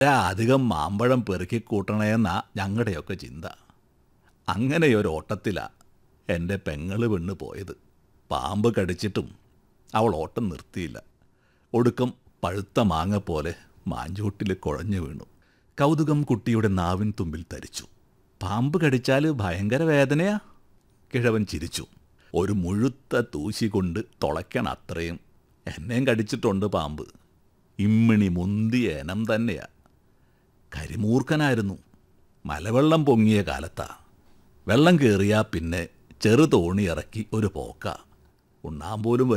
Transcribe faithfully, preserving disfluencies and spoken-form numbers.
അധികം മാമ്പഴം പെറുക്കിക്കൂട്ടണേന്നാ ഞങ്ങളുടെയൊക്കെ ചിന്ത. അങ്ങനെയൊരു ഓട്ടത്തിലാണ് എൻ്റെ പെങ്ങള് പെണ്ണ് പോയത്. പാമ്പ് കടിച്ചിട്ടും അവൾ ഓട്ടം നിർത്തിയില്ല. ഒടുക്കം പഴുത്ത മാങ്ങ പോലെ മാഞ്ചൂട്ടിൽ കുഴഞ്ഞു വീണു. കൗതുകം കുട്ടിയുടെ നാവിൻ തുമ്പിൽ തരിച്ചു. പാമ്പ് കടിച്ചാൽ ഭയങ്കര വേദനയാ? കിഴവൻ ചിരിച്ചു. ഒരു മുഴുത്ത തൂശി കൊണ്ട് തുളയ്ക്കണ അത്രയും. എന്നെയും കടിച്ചിട്ടുണ്ട് പാമ്പ്. ഇമ്മിണി മുന്തിയ ഇനം തന്നെയാ. കരിമൂർഖനായിരുന്നു. മലവെള്ളം പൊങ്ങിയ കാലത്താ. വെള്ളം കയറിയാൽ പിന്നെ ചെറുതോണി ഇറക്കി ഒരു പോക്ക. ഉണ്ണാൻ പോലും